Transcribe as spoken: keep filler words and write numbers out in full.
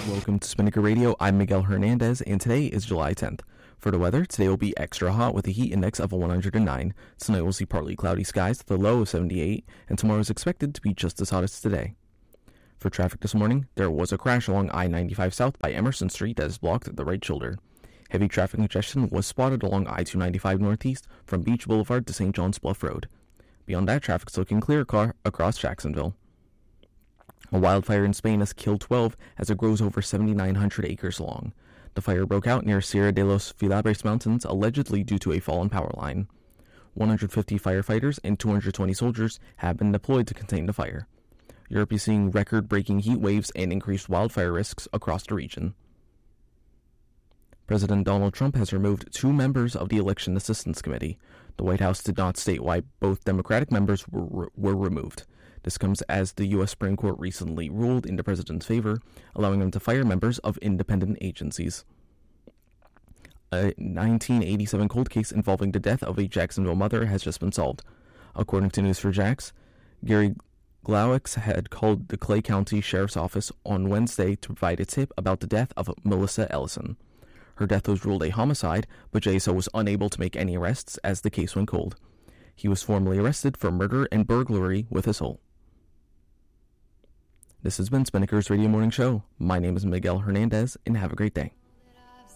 Welcome to Spinnaker Radio. I'm Miguel Hernandez, and today is July tenth. For the weather, today will be extra hot with a heat index of one hundred nine. Tonight we'll see partly cloudy skies with a low of seventy-eight, and tomorrow is expected to be just as hot as today. For traffic this morning, there was a crash along I ninety-five South by Emerson Street that is blocked at the right shoulder. Heavy traffic congestion was spotted along I two ninety-five Northeast from Beach Boulevard to Saint John's Bluff Road. Beyond that, traffic's looking clear car across Jacksonville. A wildfire in Spain has killed twelve as it grows over seventy-nine hundred acres long. The fire broke out near Sierra de los Filabres Mountains, allegedly due to a fallen power line. one hundred fifty firefighters and two hundred twenty soldiers have been deployed to contain the fire. Europe is seeing record-breaking heat waves and increased wildfire risks across the region. President Donald Trump has removed two members of the Election Assistance Committee. The White House did not state why both Democratic members were, were removed. This comes as the U S Supreme Court recently ruled in the president's favor, allowing him to fire members of independent agencies. A nineteen eighty-seven cold case involving the death of a Jacksonville mother has just been solved. According to News four Jax, Gary Glowix had called the Clay County Sheriff's Office on Wednesday to provide a tip about the death of Melissa Ellison. Her death was ruled a homicide, but J S O was unable to make any arrests as the case went cold. He was formally arrested for murder and burglary with assault. This has been Spinnaker's Radio Morning Show. My name is Miguel Hernandez, and have a great day.